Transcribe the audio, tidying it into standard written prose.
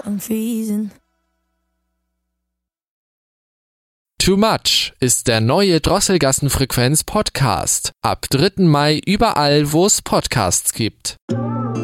I'm freezing. Too Much ist der neue Drosselgassen-Frequenz-Podcast. Ab 3. Mai überall, wo es Podcasts gibt.